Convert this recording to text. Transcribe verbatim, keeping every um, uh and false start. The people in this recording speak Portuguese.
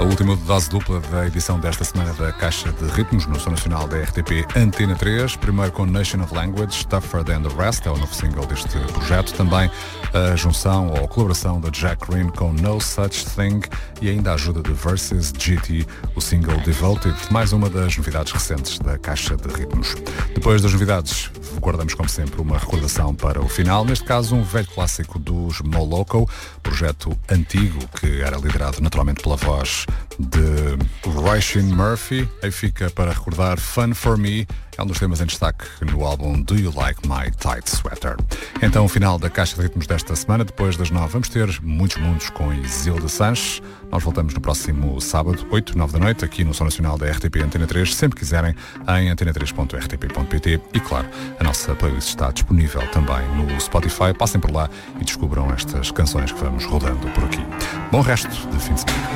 A última dose dupla da edição desta semana da Caixa de Ritmos no Som Nacional da R T P Antena três. Primeiro com Nation of Language, Tougher Than The Rest, é o novo single deste projeto. Também a junção ou a colaboração da Jack Green com No Such Thing e ainda a ajuda de Versus G T, o single Devoted, mais uma das novidades recentes da Caixa de Ritmos. Depois das novidades, guardamos como sempre uma recordação para o final, neste caso um velho clássico dos Moloko, projeto antigo que era liderado naturalmente pela voz de Roisin Murphy. Aí fica para recordar Fun For Me, é um dos temas em destaque no álbum Do You Like My Tight Sweater. Então, o final da Caixa de Ritmos desta semana, depois das nove, vamos ter muitos mundos com Isilda Sanches. Nós voltamos no próximo sábado, oito, nove da noite, aqui no Som Nacional da R T P Antena três, sempre quiserem, em antena três ponto r t p ponto p t. E claro, a nossa playlist está disponível também no Spotify. Passem por lá e descubram estas canções que vamos rodando por aqui. Bom resto de fim de semana.